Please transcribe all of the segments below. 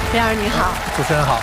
田儿你好， 主持人好。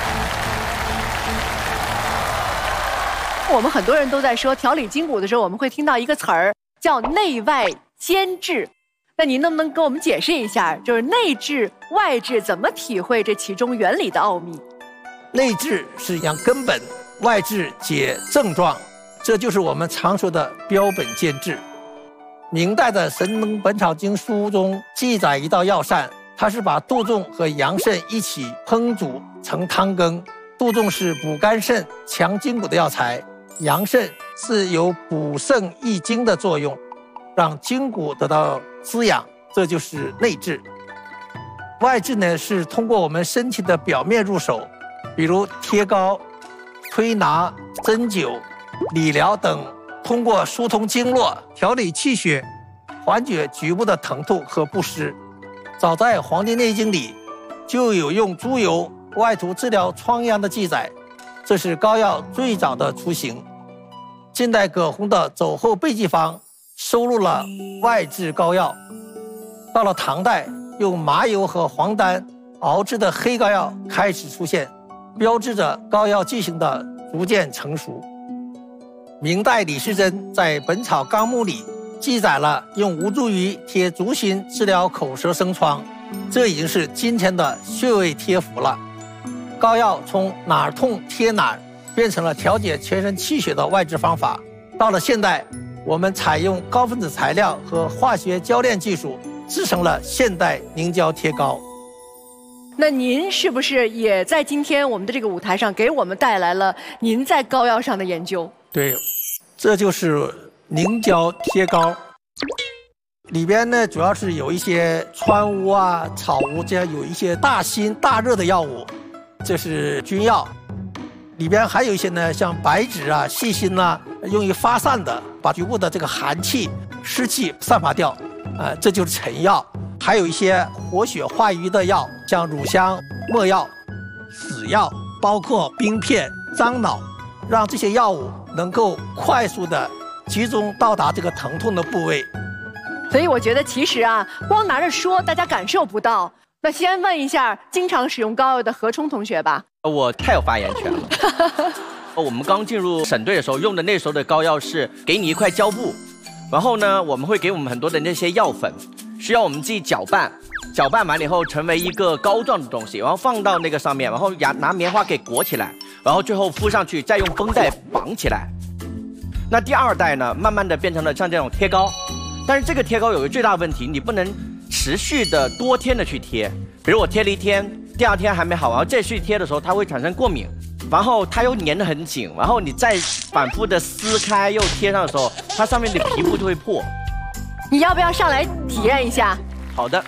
我们很多人都在说调理筋骨的时候，我们会听到一个词儿叫内外兼治。那您能不能跟我们解释一下，就是内治、外治怎么体会这其中原理的奥秘？ 内治是养根本，外治解症状，这就是我们常说的标本兼治。明代的《神农本草经》书中记载一道药膳，它是把杜仲和羊肾一起烹煮成汤羹。杜仲是补肝肾、强筋骨的药材，羊肾是有补肾益精的作用，让筋骨得到滋养，这就是内治。外治呢，是通过我们身体的表面入手，比如贴膏、推拿、针灸、理疗等，通过疏通经络、调理气血，缓解局部的疼痛和不适。早在《黄帝内经》里就有用猪油外涂治疗疮疡的记载，这是膏药最早的雏形。近代葛洪的《走后备记方》收录了外治膏药。到了唐代，用麻油和黄丹熬制的黑膏药开始出现，标志着膏药剂型的逐渐成熟。明代李时珍在《本草纲目》里记载了用吴茱萸贴足心治疗口舌生疮，这已经是今天的穴位贴敷了。膏药从哪儿痛贴哪儿，变成了调节全身气血的外治方法。到了现代，我们采用高分子材料和化学交炼技术，制成了现代凝胶贴膏。 那您是不是也在今天我们的这个舞台上给我们带来了您在膏药上的研究？ 对，这就是凝胶贴膏。里边呢，主要是有一些川乌啊、草乌这样有一些大辛大热的药物，这是君药。里边还有一些呢，像白芷啊、细辛啊，用于发散的，把局部的这个寒气、湿气散发掉。这就是陈药。还有一些活血化瘀的药，像乳香、没药、死药，包括冰片、樟脑，让这些药物能够快速的集中到达这个疼痛的部位。 所以我觉得其实啊，光拿着说大家感受不到。那先问一下经常使用膏药的何冲同学吧。 我太有发言权了。我们刚进入省队的时候用的那时候的膏药是给你一块胶布，然后呢我们会给我们很多的那些药粉，需要我们自己搅拌，搅拌完了以后成为一个膏状的东西，然后放到那个上面，然后拿棉花给裹起来，然后最后敷上去，再用绷带绑起来。那第二代呢，慢慢的变成了像这种贴膏，但是这个贴膏有个最大的问题，你不能持续的多天的去贴，比如我贴了一天，第二天还没好，然后再去贴的时候，它会产生过敏，然后它又粘得很紧，然后你再反复的撕开又贴上的时候，它上面的皮肤就会破。 你要不要上来体验一下？ 好的。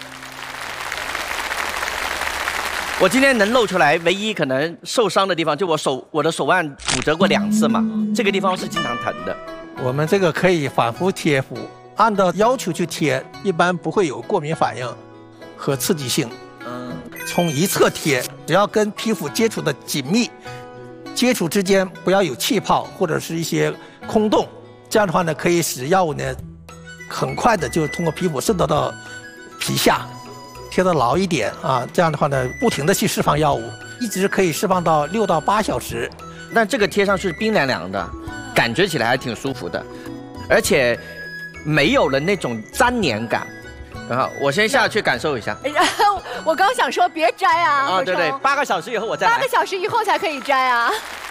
我今天能露出来，唯一可能受伤的地方就我的手腕骨折过2次嘛，这个地方是经常疼的。 我们这个可以反复贴敷，按照要求去贴，一般不会有过敏反应和刺激性。从一侧贴，只要跟皮肤接触的紧密，接触之间不要有气泡或者是一些空洞，这样的话呢，可以使药物呢很快的就通过皮肤渗透到皮下，贴得牢一点啊。这样的话呢，不停的去释放药物，一直可以释放到6到8小时。 那这个贴上去冰凉凉的，感觉起来还挺舒服的，而且没有了那种粘黏感。然后我先下去感受一下。 我刚想说别摘啊。 啊，对对，8个小时以后我再来。 8个小时以后才可以摘啊。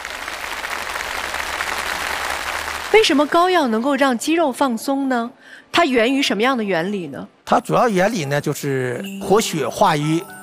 为什么膏药能够让肌肉放松呢？它源于什么样的原理呢？ 它主要原理呢就是活血化瘀。